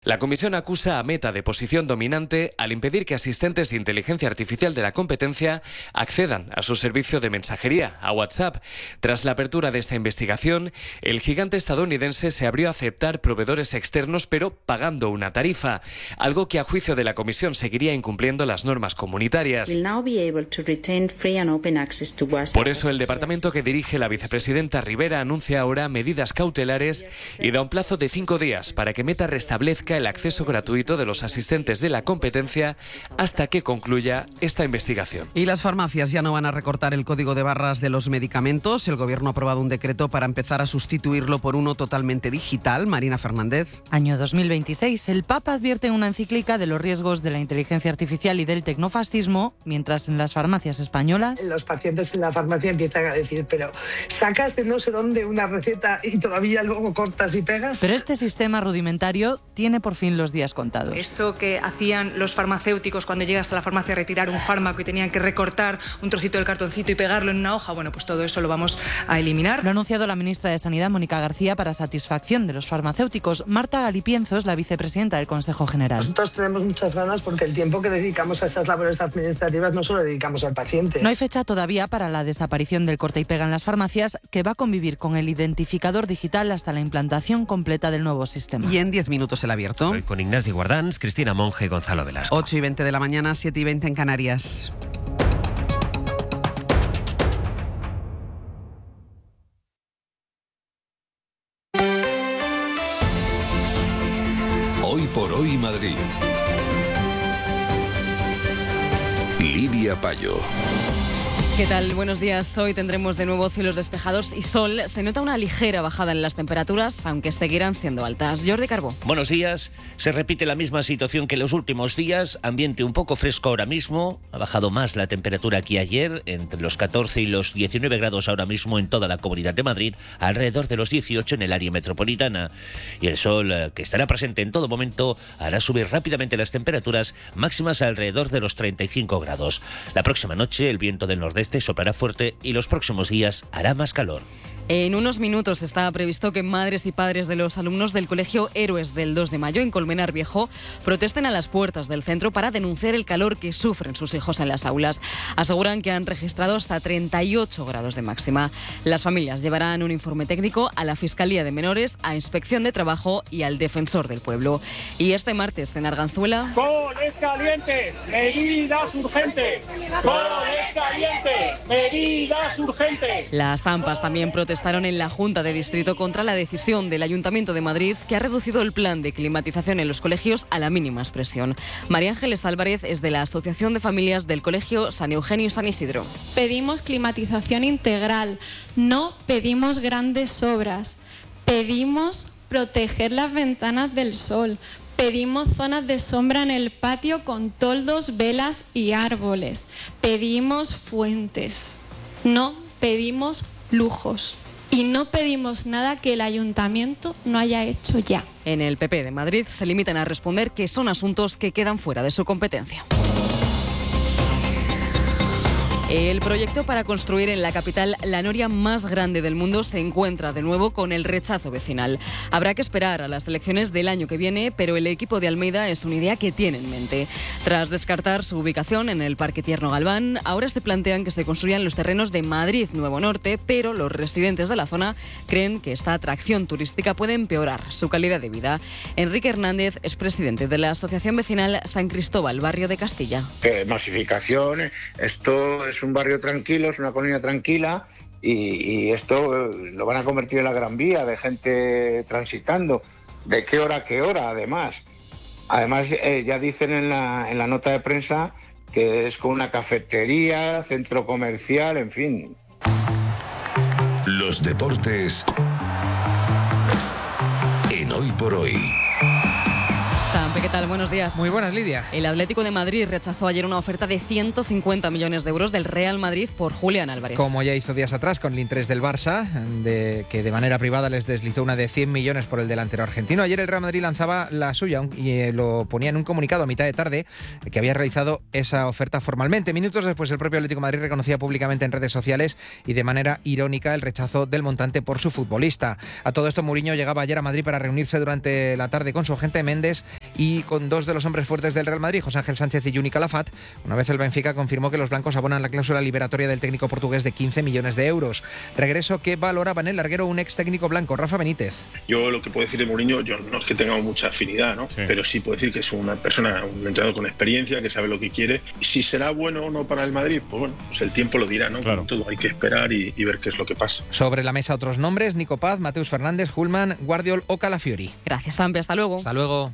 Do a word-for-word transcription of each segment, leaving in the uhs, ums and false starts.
La comisión acusa a Meta de posición dominante al impedir que asistentes de inteligencia artificial de la competencia accedan a su servicio de mensajería, a WhatsApp. Tras la apertura de esta investigación, el gigante estadounidense se abrió a aceptar proveedores externos, pero pagando una tarifa, algo que a juicio de la comisión seguiría incumpliendo las normas comunitarias. Por eso el departamento que dirige la vicepresidenta Rivera anuncia ahora medidas cautelares y da un plazo de cinco días para que Meta restablezca el acceso gratuito de los asistentes de la competencia hasta que concluya esta investigación. Y las farmacias ya no van a recortar el código de barras de los medicamentos. El Gobierno ha aprobado un decreto para empezar a sustituirlo por uno totalmente digital. Marina Fernández. Año dos mil veintiséis. El Papa advierte en una encíclica de los riesgos de la inteligencia artificial y del tecnofascismo, mientras en las farmacias españolas los pacientes en la farmacia empiezan a decir, pero sacas de no sé dónde una receta y todavía luego cortas y pegas. Pero este sistema rudimentario tiene por fin los días contados. Eso que hacían los farmacéuticos cuando llegas a la farmacia a retirar un fármaco y tenían que recortar un trocito del cartoncito y pegarlo en una hoja, bueno, pues todo eso lo vamos a eliminar. Lo ha anunciado la ministra de Sanidad, Mónica García, para satisfacción de los farmacéuticos. Marta Galipienzo es la vicepresidenta del Consejo General. Nosotros tenemos muchas ganas porque el tiempo que dedicamos a esas labores administrativas no solo dedicamos al paciente. No hay fecha todavía para la desaparición del corta y pega en las farmacias, que va a convivir con el identificador digital hasta la implantación completa del nuevo sistema. Y en diez minutos el abierto. Hoy con Ignasi Guardans, Cristina Monge y Gonzalo Velasco. ocho y veinte de la mañana, siete y veinte en Canarias. Hoy por hoy Madrid. Lidia Payo. ¿Qué tal? Buenos días. Hoy tendremos de nuevo cielos despejados y sol. Se nota una ligera bajada en las temperaturas, aunque seguirán siendo altas. Jordi Carbó. Buenos días. Se repite la misma situación que en los últimos días. Ambiente un poco fresco ahora mismo. Ha bajado más la temperatura que ayer, entre los catorce y los diecinueve grados ahora mismo en toda la Comunidad de Madrid, alrededor de los dieciocho en el área metropolitana. Y el sol, que estará presente en todo momento, hará subir rápidamente las temperaturas máximas alrededor de los treinta y cinco grados. La próxima noche el viento del nordeste soplará fuerte y los próximos días hará más calor. En unos minutos está previsto que madres y padres de los alumnos del Colegio Héroes del dos de mayo en Colmenar Viejo protesten a las puertas del centro para denunciar el calor que sufren sus hijos en las aulas. Aseguran que han registrado hasta treinta y ocho grados de máxima. Las familias llevarán un informe técnico a la Fiscalía de Menores, a Inspección de Trabajo y al Defensor del Pueblo. Y este martes en Arganzuela... ¡Coles calientes! ¡Medidas urgentes! ¡Coles calientes! ¡Medidas urgentes! Las AMPAs también protestaron en la Junta de Distrito contra la decisión del Ayuntamiento de Madrid, que ha reducido el plan de climatización en los colegios a la mínima expresión. María Ángeles Álvarez es de la Asociación de Familias del Colegio San Eugenio y San Isidro. Pedimos climatización integral, no pedimos grandes obras, pedimos proteger las ventanas del sol, pedimos zonas de sombra en el patio con toldos, velas y árboles, pedimos fuentes, no pedimos lujos. Y no pedimos nada que el ayuntamiento no haya hecho ya. En el P P de Madrid se limitan a responder que son asuntos que quedan fuera de su competencia. El proyecto para construir en la capital la noria más grande del mundo se encuentra de nuevo con el rechazo vecinal. Habrá que esperar a las elecciones del año que viene, pero el equipo de Almeida es una idea que tiene en mente. Tras descartar su ubicación en el Parque Tierno Galván, ahora se plantean que se construyan los terrenos de Madrid Nuevo Norte, pero los residentes de la zona creen que esta atracción turística puede empeorar su calidad de vida. Enrique Hernández es presidente de la Asociación Vecinal San Cristóbal, Barrio de Castilla. Eh, masificación, esto es un barrio tranquilo, es una colonia tranquila y, y esto eh, lo van a convertir en la Gran Vía de gente transitando. ¿De qué hora a qué hora, además? Además, eh, ya dicen en la, en la nota de prensa que es con una cafetería, centro comercial, en fin. Los deportes en Hoy por Hoy. Sampe, ¿qué tal? Buenos días. Muy buenas, Lidia. El Atlético de Madrid rechazó ayer una oferta de ciento cincuenta millones de euros del Real Madrid por Julián Álvarez. Como ya hizo días atrás con el interés del Barça, de, que de manera privada les deslizó una de cien millones por el delantero argentino. Ayer el Real Madrid lanzaba la suya y eh, lo ponía en un comunicado a mitad de tarde que había realizado esa oferta formalmente. Minutos después el propio Atlético de Madrid reconocía públicamente en redes sociales y de manera irónica el rechazo del montante por su futbolista. A todo esto Mourinho llegaba ayer a Madrid para reunirse durante la tarde con su agente Méndez y con dos de los hombres fuertes del Real Madrid, José Ángel Sánchez y Juni Calafat, una vez el Benfica confirmó que los blancos abonan la cláusula liberatoria del técnico portugués de quince millones de euros. Regreso que valoraba en el larguero un ex técnico blanco, Rafa Benítez. Yo lo que puedo decir de Mourinho, yo no es que tengamos mucha afinidad, ¿no? Sí. Pero sí puedo decir que es una persona, un entrenador con experiencia, que sabe lo que quiere. Si será bueno o no para el Madrid, pues bueno, pues el tiempo lo dirá, ¿no? Claro. Todo hay que esperar y, y ver qué es lo que pasa. Sobre la mesa otros nombres: Nico Paz, Mateus Fernández, Hulman, Guardiol o Calafiori. Gracias, Sampe. Hasta luego. Hasta luego.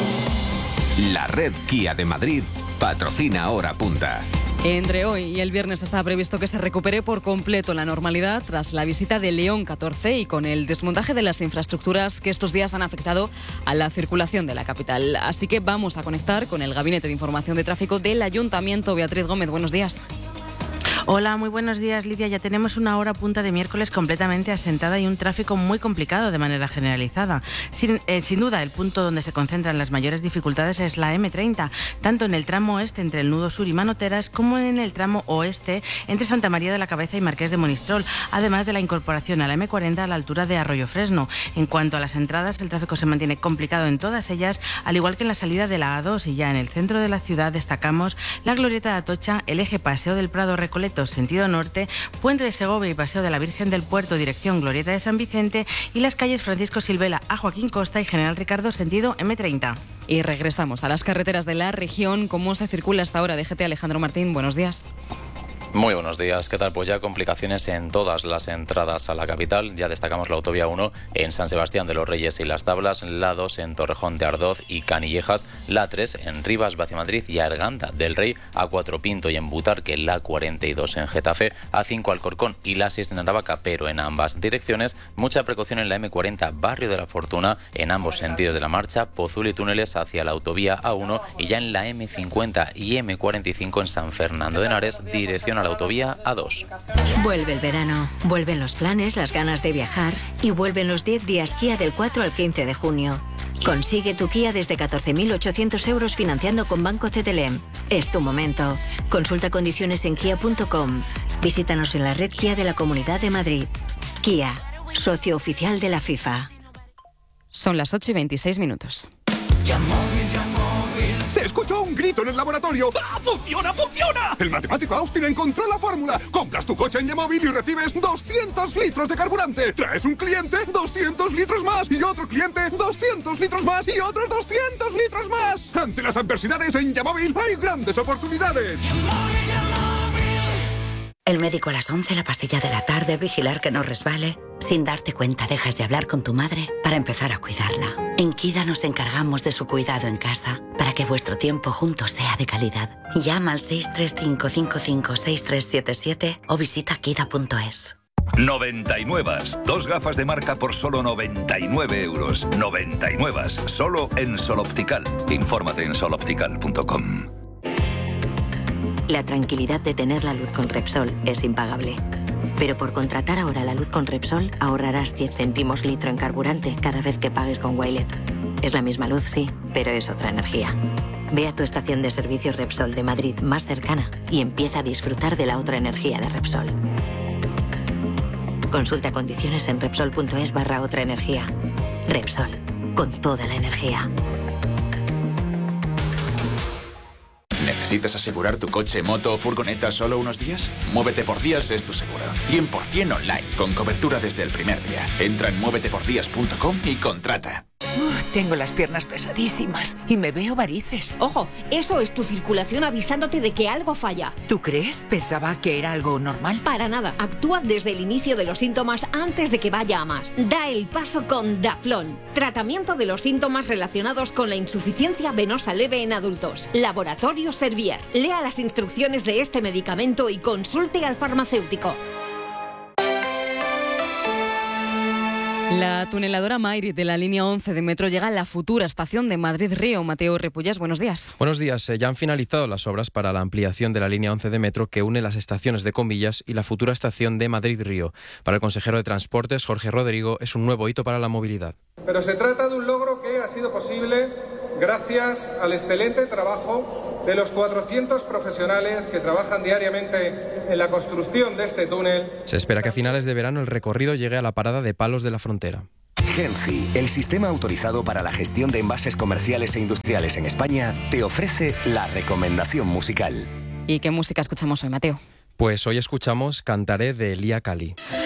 La red Kia de Madrid patrocina Hora Punta. Entre hoy y el viernes está previsto que se recupere por completo la normalidad tras la visita de León catorce y con el desmontaje de las infraestructuras que estos días han afectado a la circulación de la capital. Así que vamos a conectar con el Gabinete de Información de Tráfico del Ayuntamiento. Beatriz Gómez, buenos días. Hola, muy buenos días, Lidia. Ya tenemos una hora punta de miércoles completamente asentada y un tráfico muy complicado de manera generalizada. Sin, eh, sin duda, el punto donde se concentran las mayores dificultades es la eme treinta, tanto en el tramo oeste entre el nudo sur y Manoteras como en el tramo oeste entre Santa María de la Cabeza y Marqués de Monistrol, además de la incorporación a la eme cuarenta a la altura de Arroyo Fresno. En cuanto a las entradas, el tráfico se mantiene complicado en todas ellas, al igual que en la salida de la A dos, y ya en el centro de la ciudad destacamos la Glorieta de Atocha, el eje Paseo del Prado Recoleto sentido norte, Puente de Segovia y Paseo de la Virgen del Puerto dirección Glorieta de San Vicente, y las calles Francisco Silvela a Joaquín Costa y General Ricardo sentido eme treinta. Y regresamos a las carreteras de la región. ¿Cómo se circula hasta ahora? D G T, Alejandro Martín, buenos días. Muy buenos días, ¿qué tal? Pues ya complicaciones en todas las entradas a la capital. Ya destacamos la autovía uno en San Sebastián de los Reyes y Las Tablas, la dos en Torrejón de Ardoz y Canillejas, la tres en Rivas, Vaciamadrid y Arganda del Rey, A cuatro Pinto y en Butarque, la cuarenta y dos en Getafe, A cinco Alcorcón y la seis en Aravaca, pero en ambas direcciones. Mucha precaución en la eme cuarenta, Barrio de la Fortuna, en ambos sentidos de la marcha, Pozul y túneles hacia la autovía A uno, y ya en la eme cincuenta y eme cuarenta y cinco en San Fernando de Henares, dirección a la autovía A dos. Vuelve el verano, vuelven los planes, las ganas de viajar y vuelven los diez días Kia del cuatro al quince de junio. Consigue tu Kia desde catorce mil ochocientos euros financiando con Banco C T L E M. Es tu momento. Consulta condiciones en kia punto com. Visítanos en la red Kia de la Comunidad de Madrid. Kia, socio oficial de la FIFA. Son las ocho y veintiséis minutos. ¡Se escuchó un grito en el laboratorio! ¡Ah, funciona, funciona! El matemático Austin encontró la fórmula. Compras tu coche en Yamóvil y recibes doscientos litros de carburante. Traes un cliente, doscientos litros más. Y otro cliente, doscientos litros más. Y otros doscientos litros más. Ante las adversidades en Yamóvil hay grandes oportunidades. El médico a las once, la pastilla de la tarde, vigilar que no resbale. Sin darte cuenta dejas de hablar con tu madre para empezar a cuidarla. En Kida nos encargamos de su cuidado en casa para que vuestro tiempo juntos sea de calidad. Llama al seis tres cinco cinco cinco seis tres siete siete o visita kida punto es. noventa y nueve. Dos gafas de marca por solo noventa y nueve euros. noventa y nueve. Solo en Sol Optical. Infórmate en sol optical punto com. La tranquilidad de tener la luz con Repsol es impagable. Pero por contratar ahora la luz con Repsol, ahorrarás diez céntimos litro en carburante cada vez que pagues con Wilet. Es la misma luz, sí, pero es otra energía. Ve a tu estación de servicio Repsol de Madrid más cercana y empieza a disfrutar de la otra energía de Repsol. Consulta condiciones en repsol punto es barra otra energía. Repsol, con toda la energía. ¿Necesitas asegurar tu coche, moto o furgoneta solo unos días? Muévete por Días es tu seguro. cien por ciento online, con cobertura desde el primer día. Entra en muévete por días punto com y contrata. Uf, tengo las piernas pesadísimas y me veo varices. Ojo, eso es tu circulación avisándote de que algo falla. ¿Tú crees? Pensaba que era algo normal. Para nada, actúa desde el inicio de los síntomas antes de que vaya a más. Da el paso con Daflón. Tratamiento de los síntomas relacionados con la insuficiencia venosa leve en adultos. Laboratorio Servier. Lea las instrucciones de este medicamento y consulte al farmacéutico. La tuneladora Mayri de la línea once de metro llega a la futura estación de Madrid-Río. Mateo Repullas, buenos días. Buenos días. Ya han finalizado las obras para la ampliación de la línea once de metro que une las estaciones de Comillas y la futura estación de Madrid-Río. Para el consejero de Transportes, Jorge Rodrigo, es un nuevo hito para la movilidad. Pero se trata de un logro que ha sido posible gracias al excelente trabajo de los cuatrocientos profesionales que trabajan diariamente en la construcción de este túnel. Se espera que a finales de verano el recorrido llegue a la parada de Palos de la Frontera. Genci, el sistema autorizado para la gestión de envases comerciales e industriales en España, te ofrece la recomendación musical. ¿Y qué música escuchamos hoy, Mateo? Pues hoy escuchamos Cantaré de Elia Kali.